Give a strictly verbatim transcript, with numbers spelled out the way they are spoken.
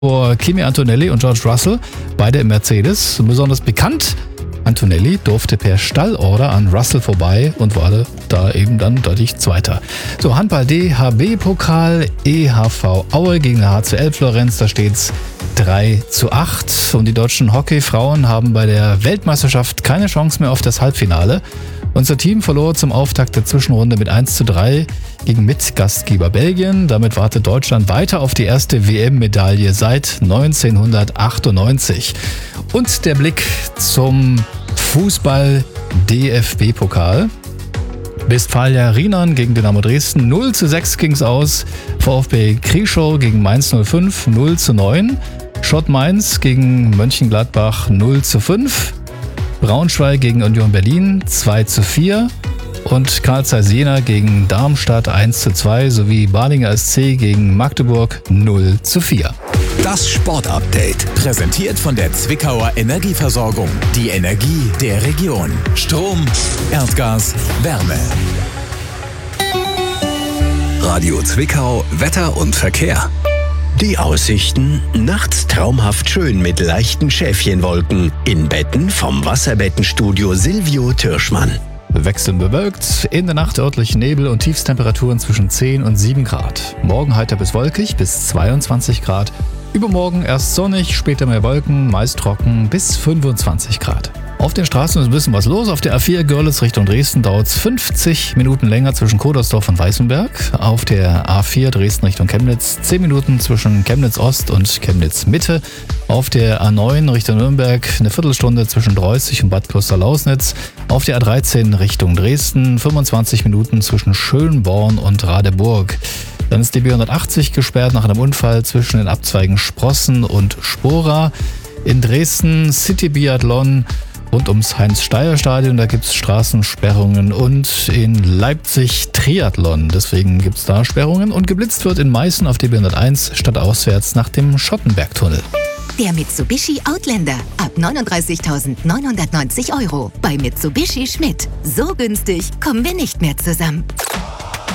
vor Kimi Antonelli und George Russell, beide im Mercedes. Besonders bekannt, Antonelli durfte per Stallorder an Russell vorbei und war da eben dann deutlich Zweiter. So, Handball D H B-Pokal, E H V Aue gegen der H C L Florenz, da steht's drei zu acht. Und die deutschen Hockeyfrauen haben bei der Weltmeisterschaft keine Chance mehr auf das Halbfinale. Unser Team verlor zum Auftakt der Zwischenrunde mit eins zu drei gegen Mitgastgeber Belgien. Damit wartet Deutschland weiter auf die erste W M-Medaille seit neunzehnhundertachtundneunzig. Und der Blick zum Fußball-D F B-Pokal. Westfalia Riemann gegen Dynamo Dresden, null zu sechs ging's aus. VfB Krieschow gegen Mainz null fünf, null zu neun. Schott Mainz gegen Mönchengladbach null zu fünf. Braunschweig gegen Union Berlin zwei zu vier. Und Carl Zeiss Jena gegen Darmstadt eins zu zwei sowie Balinger S C gegen Magdeburg null zu vier. Das Sportupdate, präsentiert von der Zwickauer Energieversorgung. Die Energie der Region. Strom, Erdgas, Wärme. Radio Zwickau, Wetter und Verkehr. Die Aussichten: nachts traumhaft schön mit leichten Schäfchenwolken. In Betten vom Wasserbettenstudio Silvio Türschmann. Wechselnd bewölkt, in der Nacht örtlich Nebel und Tiefstemperaturen zwischen zehn und sieben Grad. Morgen heiter bis wolkig bis zweiundzwanzig Grad. Übermorgen erst sonnig, später mehr Wolken, meist trocken bis fünfundzwanzig Grad. Auf den Straßen ist ein bisschen was los. Auf der A vier Görlitz Richtung Dresden dauert es fünfzig Minuten länger zwischen Kodersdorf und Weißenberg. Auf der A vier Dresden Richtung Chemnitz zehn Minuten zwischen Chemnitz Ost und Chemnitz Mitte. Auf der A neun Richtung Nürnberg eine Viertelstunde zwischen Dreußig und Bad Klosterlausnitz. Auf der A dreizehn Richtung Dresden fünfundzwanzig Minuten zwischen Schönborn und Radeburg. Dann ist die B hundertachtzig gesperrt nach einem Unfall zwischen den Abzweigen Sprossen und Spora. In Dresden City Biathlon rund ums Heinz-Steier-Stadion, da gibt es Straßensperrungen, und in Leipzig Triathlon, deswegen gibt es da Sperrungen, und geblitzt wird in Meißen auf der B hunderteins stadtauswärts nach dem Schottenbergtunnel. Der Mitsubishi Outlander ab neununddreißigtausendneunhundertneunzig Euro bei Mitsubishi Schmidt. So günstig kommen wir nicht mehr zusammen.